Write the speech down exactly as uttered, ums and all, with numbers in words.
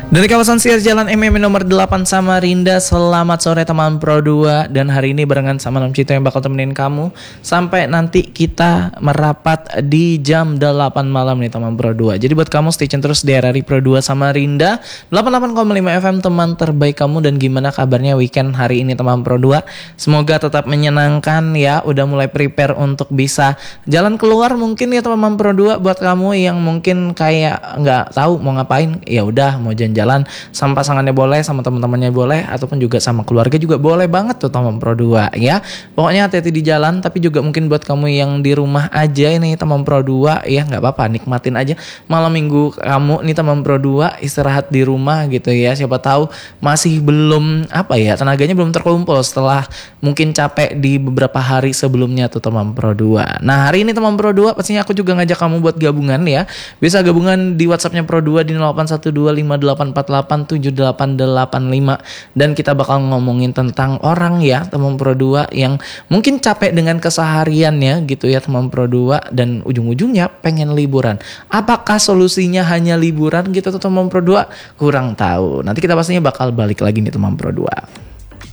Dari kawasan Siar Jalan M M nomor delapan Samarinda. Selamat sore teman Pro dua. Dan hari ini barengan sama Nom Cito yang bakal temenin kamu sampai nanti kita merapat di jam delapan malam nih teman Pro dua. Jadi buat kamu stay tune terus di R R I Pro dua Samarinda delapan puluh delapan koma lima F M, teman terbaik kamu. Dan gimana kabarnya weekend hari ini teman Pro dua? Semoga tetap menyenangkan ya. Udah mulai prepare untuk bisa jalan keluar mungkin ya teman Pro dua. Buat kamu yang mungkin kayak nggak tahu mau ngapain, ya udah mau jalan jalan sama pasangannya boleh, sama teman-temannya boleh, ataupun juga sama keluarga juga boleh banget tuh teman Pro dua ya. Pokoknya hati-hati di jalan. Tapi juga mungkin buat kamu yang di rumah aja ini teman Pro dua ya, nggak apa-apa, nikmatin aja malam minggu kamu nih teman Pro dua, istirahat di rumah gitu ya. Siapa tahu masih belum apa ya, tenaganya belum terkumpul setelah mungkin capek di beberapa hari sebelumnya tuh teman Pro dua. Nah hari ini teman Pro dua pastinya aku juga ngajak kamu buat gabungan ya. Bisa gabungan di WhatsAppnya Pro dua di nol delapan satu dua lima delapan empat delapan tujuh delapan delapan lima. Dan kita bakal ngomongin tentang orang ya teman Pro dua yang mungkin capek dengan kesehariannya gitu ya teman Pro dua, dan ujung-ujungnya pengen liburan. Apakah solusinya hanya liburan gitu tuh teman Pro dua? Kurang tahu. Nanti kita pastinya bakal balik lagi nih teman Pro dua.